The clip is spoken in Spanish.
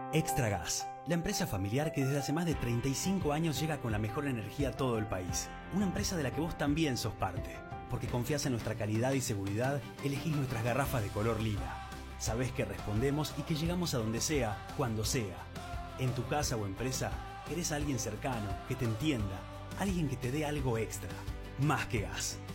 Extra Gas, la empresa familiar que desde hace más de 35 años llega con la mejor energía a todo el país. Una empresa de la que vos también sos parte. Porque confías en nuestra calidad y seguridad, elegís nuestras garrafas de color lila. Sabés que respondemos y que llegamos a donde sea, cuando sea. En tu casa o empresa, querés a alguien cercano, que te entienda, alguien que te dé algo extra. Más que gas.